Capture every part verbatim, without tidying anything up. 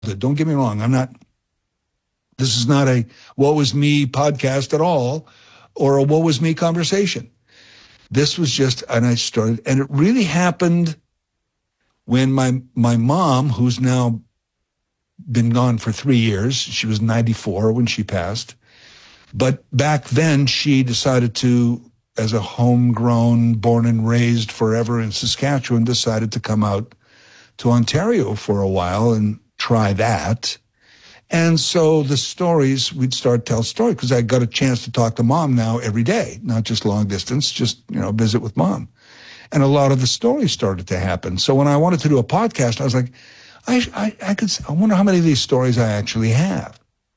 Don't get me wrong. I'm not, this is not a woe is me podcast at all or a woe is me conversation. This was just, and I started, and it really happened when my, my mom, who's now been gone for three years, she was ninety-four when she passed. But back then she decided to, as a homegrown, born and raised forever in Saskatchewan, decided to come out to Ontario for a while and try that. And so the stories, we'd start to tell stories because I got a chance to talk to mom now every day, not just long distance, just, you know, visit with mom. And a lot of the stories started to happen. So when I wanted to do a podcast, I was like, I, I, I could, I wonder how many of these stories I actually have.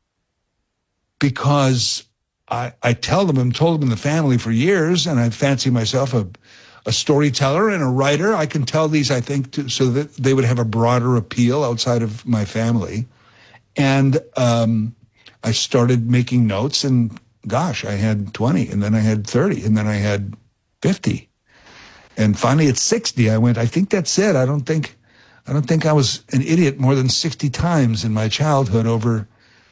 Because I, I tell them, I've told them in the family for years, and I fancy myself a, a storyteller and a writer. I can tell these, I think, to, so that they would have a broader appeal outside of my family. And um, I started making notes, and gosh, I had twenty, and then I had thirty, and then I had fifty. And finally at sixty, I went, I think that's it. I don't think, I don't think I was an idiot more than sixty times in my childhood over,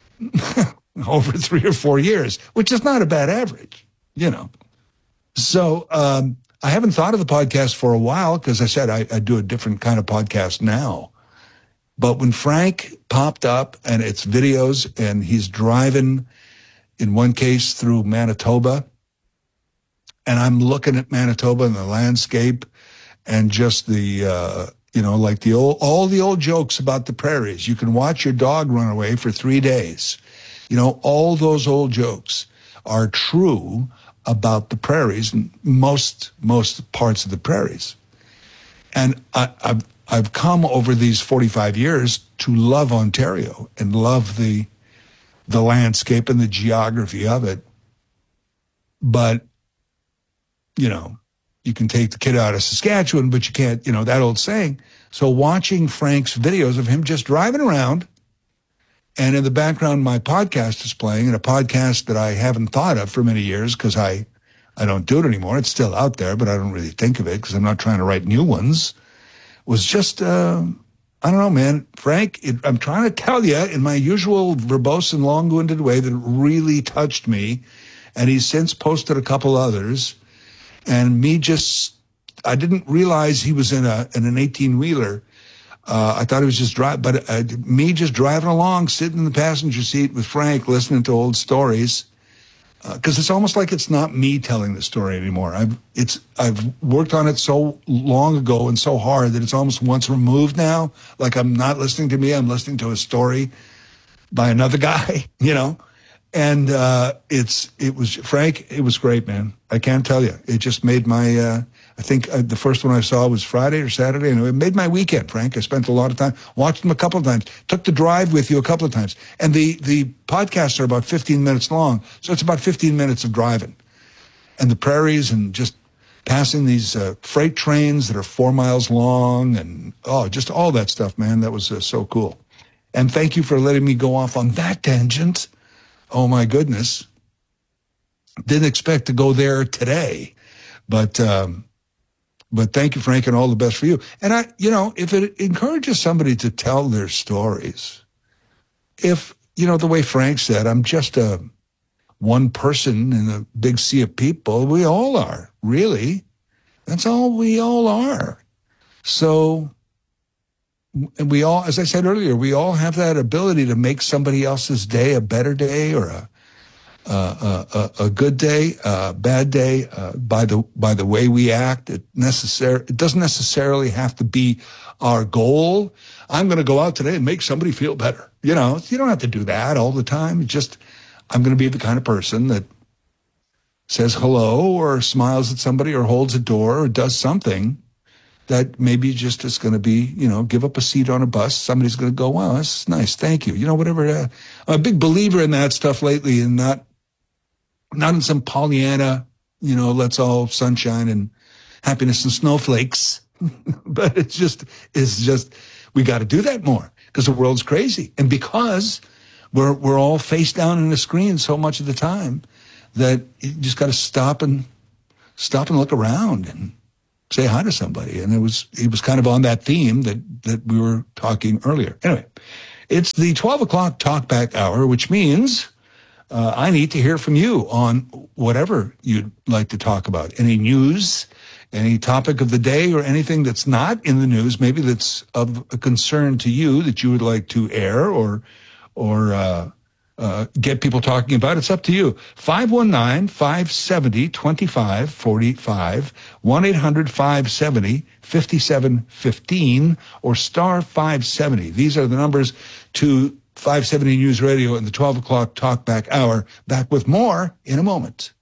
over three or four years, which is not a bad average, you know. So um, I haven't thought of the podcast for a while because I said I, I do a different kind of podcast now. But when Frank popped up and it's videos and he's driving, in one case through Manitoba, and I'm looking at Manitoba and the landscape and just the, uh, you know, like the old, all the old jokes about the prairies. You can watch your dog run away for three days. You know, all those old jokes are true about the prairies and most, most parts of the prairies. And I, I've, I've come over these forty-five years to love Ontario and love the, the landscape and the geography of it. But, you know, you can take the kid out of Saskatchewan, but you can't, you know, that old saying. So watching Frank's videos of him just driving around, and in the background, my podcast is playing, and a podcast that I haven't thought of for many years because I, I don't do it anymore. It's still out there, but I don't really think of it because I'm not trying to write new ones. Was just, uh, I don't know, man. Frank, it, I'm trying to tell you in my usual verbose and long-winded way that it really touched me. And he's since posted a couple others. And me just, I didn't realize he was in a in an eighteen-wheeler. Uh, I thought he was just driving, but uh, me just driving along, sitting in the passenger seat with Frank, listening to old stories. Because uh, it's almost like it's not me telling the story anymore. I've it's I've worked on it so long ago and so hard that it's almost once removed now. Like I'm not listening to me, I'm listening to a story by another guy, you know. And uh, it's it was Frank. It was great, man. I can't tell you. It just made my. Uh, I think uh, the first one I saw was Friday or Saturday, and it made my weekend. Frank, I spent a lot of time watched him a couple of times. Took the drive with you a couple of times, and the the podcasts are about fifteen minutes long, so it's about fifteen minutes of driving, and the prairies, and just passing these uh, freight trains that are four miles long, and oh, just all that stuff, man. That was uh, so cool. And thank you for letting me go off on that tangent. Oh, my goodness. Didn't expect to go there today. But um, but thank you, Frank, and all the best for you. And, I, you know, if it encourages somebody to tell their stories, if, you know, the way Frank said, I'm just a one person in a big sea of people. We all are, really. That's all we all are. So, and we all, as I said earlier, we all have that ability to make somebody else's day a better day or a a, a, a good day, a bad day uh, by the by the way we act. It necessar- It doesn't necessarily have to be our goal. I'm going to go out today and make somebody feel better. You know, you don't have to do that all the time. It's just, I'm going to be the kind of person that says hello or smiles at somebody or holds a door or does something that maybe just is going to be, you know, give up a seat on a bus. Somebody's going to go, wow, that's nice. Thank you. You know, whatever. Uh, I'm a big believer in that stuff lately, and not, not in some Pollyanna, you know, let's all sunshine and happiness and snowflakes. But it's just, it's just, we got to do that more because the world's crazy. And because we're, we're all face down in a screen so much of the time that you just got to stop and stop and look around and say hi to somebody. And it was, it was kind of on that theme that, that we were talking earlier. Anyway, It's the twelve o'clock talkback hour, which means uh, I need to hear from you on whatever you'd like to talk about. Any news, any topic of the day, or anything that's not in the news, maybe that's of a concern to you that you would like to air or or uh, uh, get people talking about. It's up to you. five one nine, five seven zero, two five four five, one eight hundred, five seven zero, five seven one five, or star five seventy. These are the numbers to five seventy News Radio in the twelve o'clock talkback hour. Back with more in a moment.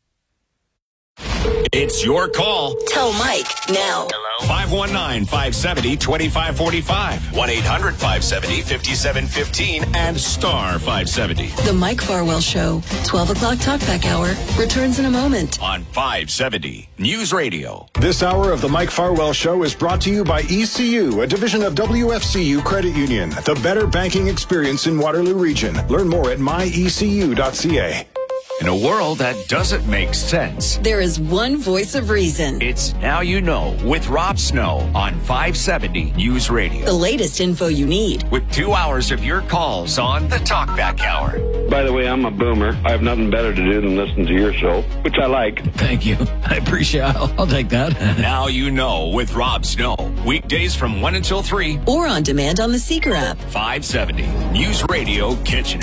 It's your call. Tell Mike now. Hello. five one nine, five seven zero, two five four five. one eight hundred, five seven zero, five seven one five and star five seventy. The Mike Farwell Show, twelve o'clock talkback hour, returns in a moment. On five seventy News Radio. This hour of the Mike Farwell Show is brought to you by E C U, a division of W F C U Credit Union. The better banking experience in Waterloo Region. Learn more at my e c u dot c a. In a world that doesn't make sense, there is one voice of reason. It's Now You Know with Rob Snow on five seventy News Radio. The latest info you need. With two hours of your calls on the Talkback Hour. By the way, I'm a boomer. I have nothing better to do than listen to your show, which I like. Thank you. I appreciate it. I'll, I'll take that. Now You Know with Rob Snow. Weekdays from one until three. Or on demand on the Seeker app. five seventy News Radio Kitchener.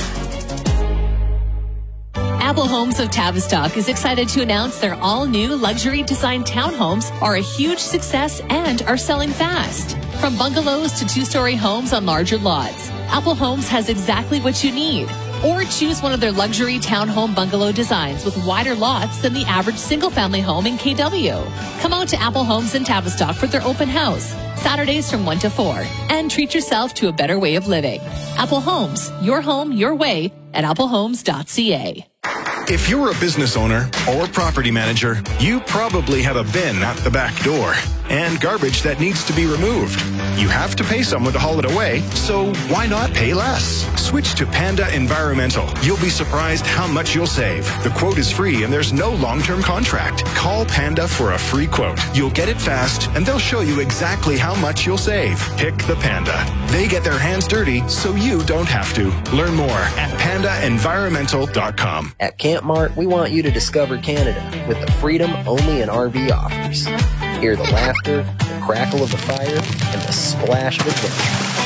Apple Homes of Tavistock is excited to announce their all-new luxury design townhomes are a huge success and are selling fast. From bungalows to two-story homes on larger lots, Apple Homes has exactly what you need. Or choose one of their luxury townhome bungalow designs with wider lots than the average single-family home in K W. Come out to Apple Homes in Tavistock for their open house, Saturdays from one to four, and treat yourself to a better way of living. Apple Homes, your home, your way, at apple homes dot c a. If you're a business owner or property manager, you probably have a bin at the back door and garbage that needs to be removed. You have to pay someone to haul it away, so why not pay less? Switch to Panda Environmental. You'll be surprised how much you'll save. The quote is free and there's no long-term contract. Call Panda for a free quote. You'll get it fast and they'll show you exactly how much you'll save. Pick the Panda. They get their hands dirty so you don't have to. Learn more at panda environmental dot com. At Camp Mart, we want you to discover Canada with the freedom only an R V offers. Hear the laughter, the crackle of the fire, and the splash of adventure.